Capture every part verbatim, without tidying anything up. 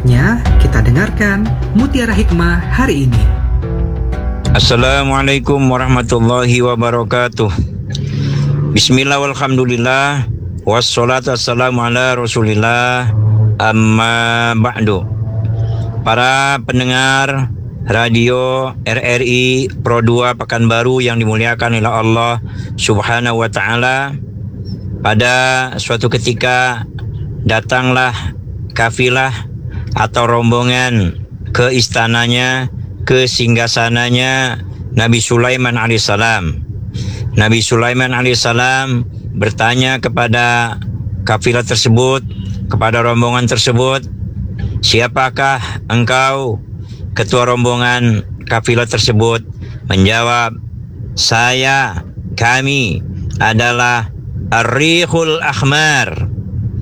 Saatnya kita dengarkan Mutiara Hikmah hari ini. Assalamualaikum warahmatullahi wabarakatuh. Bismillah walhamdulillah, wassalatu wassalamu ala rasulillah, amma ba'du. Para pendengar radio R R I Pro dua Pekanbaru yang dimuliakan oleh Allah Subhanahu wa ta'ala, pada suatu ketika datanglah kafilah atau rombongan ke istananya, ke singgasananya Nabi Sulaiman alaihissalam. Nabi Sulaiman alaihissalam bertanya kepada kafilah tersebut, kepada rombongan tersebut, "Siapakah engkau?" Ketua rombongan kafilah tersebut menjawab, "Saya, kami adalah Ar-Rihul Ahmar.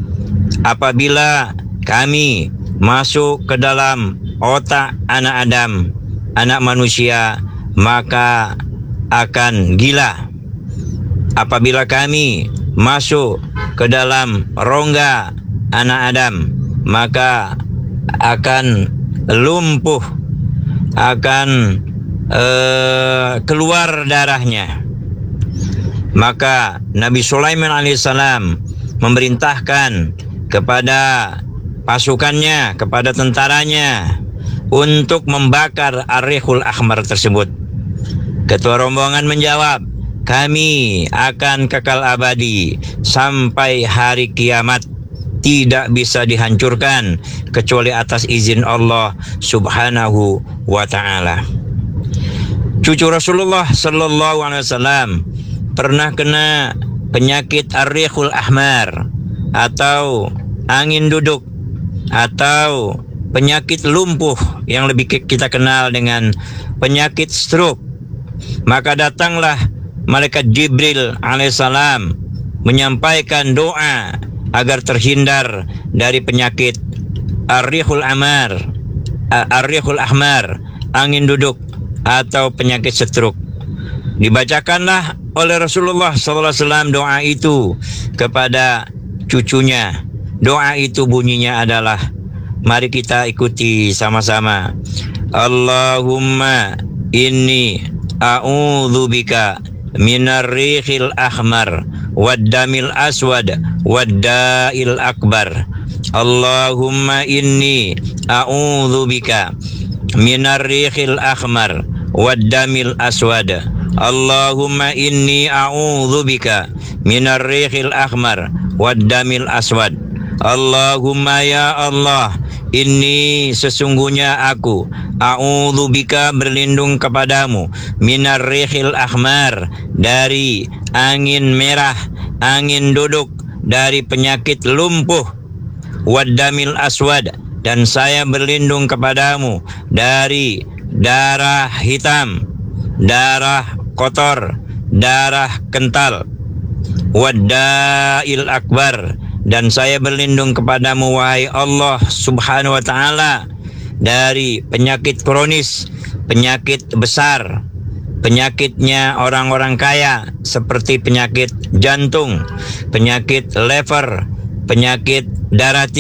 Apabila kami masuk ke dalam otak anak Adam, anak manusia, maka akan gila. Apabila kami masuk ke dalam rongga anak Adam, maka akan lumpuh, akan uh, keluar darahnya." Maka Nabi Sulaiman alaihissalam memerintahkan kepada pasukannya, kepada tentaranya untuk membakar Ar-Rihul Ahmar tersebut. Ketua rombongan menjawab, "Kami akan kekal abadi sampai hari kiamat, tidak bisa dihancurkan kecuali atas izin Allah Subhanahu wa ta'ala." Cucu Rasulullah Sallallahu Alaihi Wasallam pernah kena penyakit Ar-Rihul Ahmar atau angin duduk atau penyakit lumpuh yang lebih kita kenal dengan penyakit stroke. Maka datanglah malaikat Jibril alaihissalam menyampaikan doa agar terhindar dari penyakit Ar-Rihul Ahmar, Ar-Rihul Ahmar, angin duduk atau penyakit stroke. Dibacakanlah oleh Rasulullah sallallahu alaihi wasallam doa itu kepada cucunya. Doa itu bunyinya adalah, mari kita ikuti sama-sama. Allahumma inni a'udzubika minar rihil ahmar waddamil aswad wadda'il akbar. Allahumma inni a'udzubika minar rihil ahmar waddamil aswad. Allahumma inni a'udzubika minar rihil ahmar waddamil aswad. Allahumma ya Allah, inni sesungguhnya aku a'udzubika berlindung kepadamu minar rihil ahmar dari angin merah, angin duduk, dari penyakit lumpuh, waddamil aswad, dan saya berlindung kepadamu dari darah hitam, darah kotor, darah kental, wadda'il akbar, dan saya berlindung kepadamu wahai Allah Subhanahu wa ta'ala dari penyakit kronis, penyakit besar, penyakitnya orang-orang kaya seperti penyakit jantung, penyakit liver, penyakit darah tinggi,